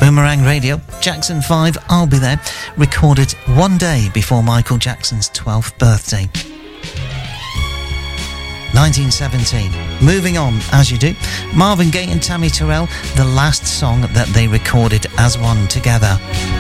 Boomerang Radio, Jackson 5, I'll Be There, recorded one day before Michael Jackson's 12th birthday. 1917. Moving on, as you do, Marvin Gaye and Tammy Terrell, the last song that they recorded as one together.